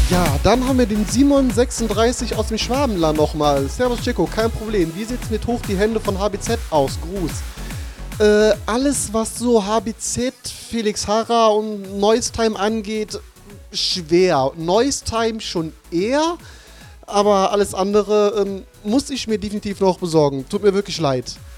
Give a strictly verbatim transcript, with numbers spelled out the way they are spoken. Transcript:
Ja, dann haben wir den Simon sechsunddreißig aus dem Schwabenland nochmal. Servus Chico, kein Problem. Wie sieht's mit Hoch die Hände von H B Z aus? Gruß. Äh, alles was so H B Z, Felix Harrer und Noise-Time angeht, schwer. Noise-Time schon eher, aber alles andere ähm, muss ich mir definitiv noch besorgen. Tut mir wirklich leid.